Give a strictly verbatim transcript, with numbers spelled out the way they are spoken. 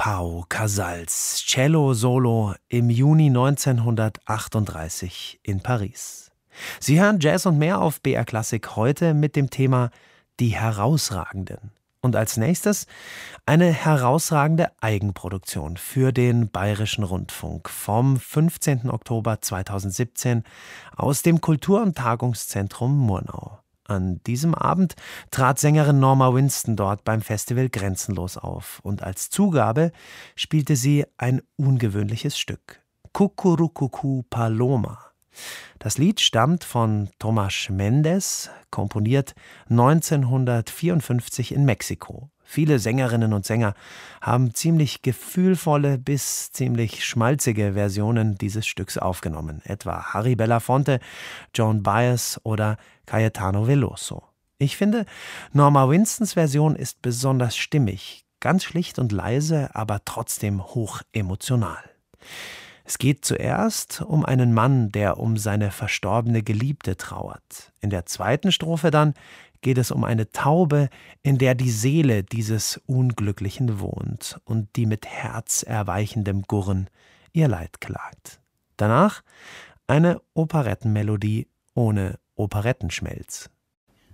Pau Casals Cello Solo im Juni neunzehnhundertachtunddreißig in Paris. Sie hören Jazz und mehr auf B R Klassik heute mit dem Thema Die Herausragenden. Und als nächstes eine herausragende Eigenproduktion für den Bayerischen Rundfunk vom fünfzehnten Oktober zweitausendsiebzehn aus dem Kultur- und Tagungszentrum Murnau. An diesem Abend trat Sängerin Norma Winston dort beim Festival Grenzenlos auf und als Zugabe spielte sie ein ungewöhnliches Stück, Cucurucucu Paloma. Das Lied stammt von Tomás Méndez, komponiert neunzehnhundertvierundfünfzig in Mexiko. Viele Sängerinnen und Sänger haben ziemlich gefühlvolle bis ziemlich schmalzige Versionen dieses Stücks aufgenommen, etwa Harry Belafonte, Joan Baez oder Caetano Veloso. Ich finde, Norma Winstons Version ist besonders stimmig, ganz schlicht und leise, aber trotzdem hoch emotional. Es geht zuerst um einen Mann, der um seine verstorbene Geliebte trauert. In der zweiten Strophe dann geht es um eine Taube, in der die Seele dieses Unglücklichen wohnt und die mit herzerweichendem Gurren ihr Leid klagt. Danach eine Operettenmelodie ohne Operettenschmelz.